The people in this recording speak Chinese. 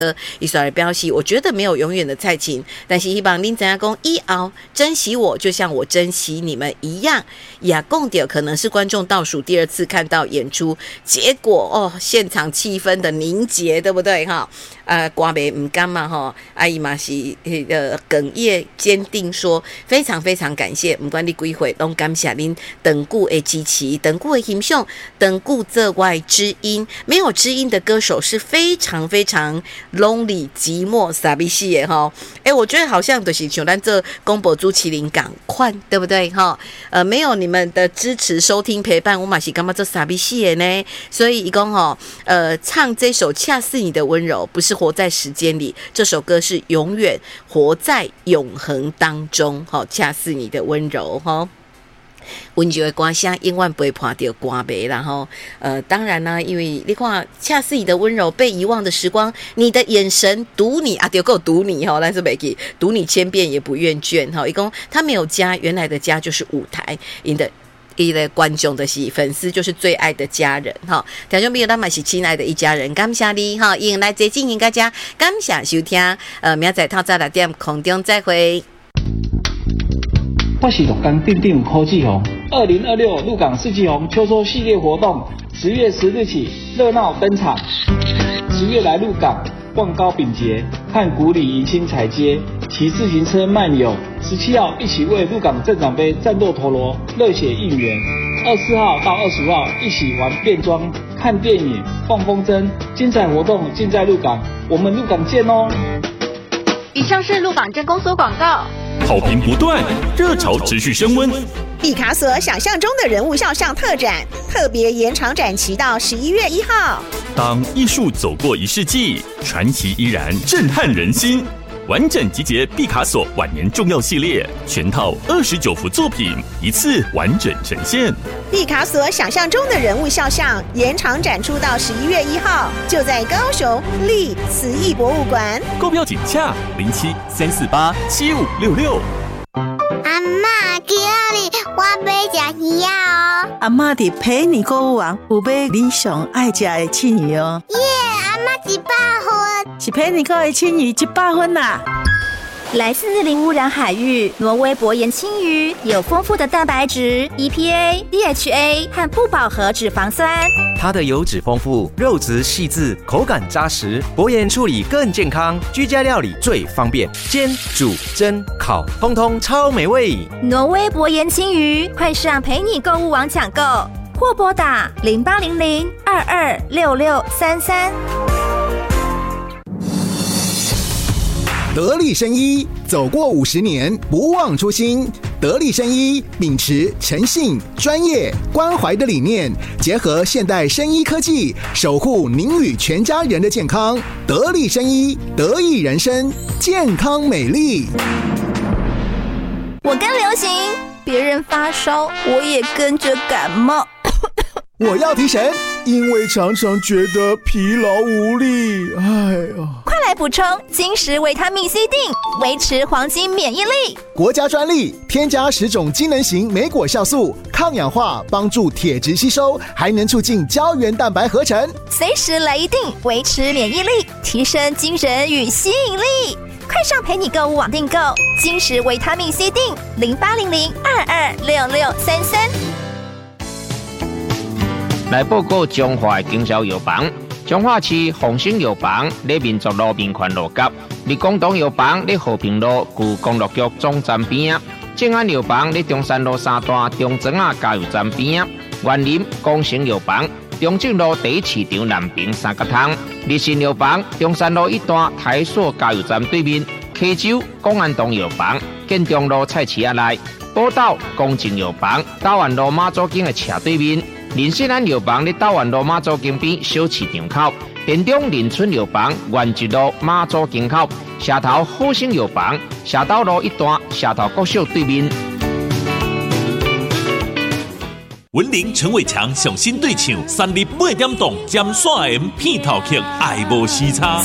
伊说来表示，我觉得没有永远的蔡琴，但是希望恁知影讲以后珍惜我，就像我珍惜你们一样。也讲到可能是观众倒数第二次看到演出，结果现场气氛的凝结，对不对哈？歌迷唔甘嘛哈，阿姨嘛是哽咽坚定说，非常非常感谢，不管你几岁，都感谢您长久的支持，长久的欣赏，长久做外知音。没有知音的歌手是非常非常 lonely 寂寞傻逼戏耶哈。我觉得好像就是像咱这公播朱麒麟赶快，对不对哈？没有你们的支持、收听、陪伴，我嘛是感觉这傻逼戏耶呢。所以一共唱这首《恰似你的温柔》，不是活在时间里，这首歌是永远活在永恒当中。恰似你的温柔哈。温柔的歌声永远不会破掉歌迷，然后当然呢，因为你看恰似你的温柔，被遗忘的时光，你的眼神读你啊，就够读你哈，但是没给读你千遍也不厌倦哈。一共他没有家，原来的家就是舞台，你的观众的是粉丝，就是最爱的家人哈。听众朋友，咱嘛是亲爱的一家人，感谢你哈，迎来接近应大家，感谢收听，明仔透早6点空中再会。 我是鹿港电电柯志宏，2026鹿港世纪红秋收系列活动10月10日起热闹登场。10月来鹿港逛糕饼节，看古里迎亲彩街，骑自行车漫游。17号一起为鹿港镇长杯战斗陀螺热血应援。24号到25号一起玩变装、看电影、放风筝，精彩活动尽在鹿港，我们鹿港见哦！ 以上是鹿港镇公所广告。 好评不断，热潮持续升温。 毕卡索想象中的人物肖像特展，特别延长展期到11月1号。 当艺术走过1世纪，传奇依然震撼人心。完整集结毕卡索晚年重要系列，全套29幅作品，一次完整呈现。 毕卡索想象中的人物肖像延长展出到11月1号，就在高雄立慈艺博物馆。 购票请洽07-348-7566。 阿嬷，今日我要吃鱼哦。 阿嬷伫陪你购物网有买你上爱吃的青鱼哦。 耶，阿嬷100分。 是陪你购的青鱼100分啦。 来自零污染海域，挪威薄盐青鱼有丰富的蛋白质、EPA、DHA 和不饱和脂肪酸。 它的油脂丰富，肉质细致，口感扎实，薄盐处理更健康，居家料理最方便，煎、煮、蒸、烤，通通超美味。 挪威薄盐青鱼，快上陪你购物网抢购，或拨打0800-226633。 得力生医走过50年，不忘初心。得力生医秉持诚信、专业、关怀的理念，结合现代生医科技，守护您与全家人的健康。得力生医，得益人生，健康美丽。 我跟流行，别人发烧，我也跟着感冒。 我要提神，因为常常觉得疲劳无力。 快来补充金石维他命 C 锭，维持黄金免疫力。 国家专利，添加10种机能型莓果酵素，抗氧化，帮助铁质吸收，还能促进胶原蛋白合成。 随时来一锭，维持免疫力，提升精神与吸引力。快上陪你购物网订购金石维他命 C 锭，0800-226633。 来报告中华经销药房，中华市丰兴药房在民族路民权路角，立功东药房在和平路旧公路局总站边，正安药房在中山路3段中庄仔加油站边，园林光成药房中正路第1市场南平3角通，日新药房中山路1段台塑加油站对面，溪州公安东药房建中路菜市仔内，宝岛公正药房大湾路马祖径的斜对面。林信安药房在大湾路马祖径边小市场口，田中林村药房原一路马祖径口，社头好生药房社头路1段社头国小对面。 文林陈伟强上新对唱，3日8点档尖线 M 片头曲，爱无时差。